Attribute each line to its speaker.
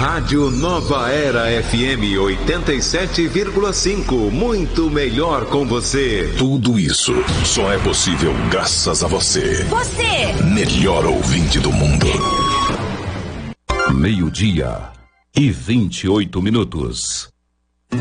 Speaker 1: Rádio Nova Era FM 87,5. Muito melhor com você.
Speaker 2: Tudo isso só é possível graças a você.
Speaker 3: Você!
Speaker 2: Melhor ouvinte do mundo.
Speaker 4: 12:28.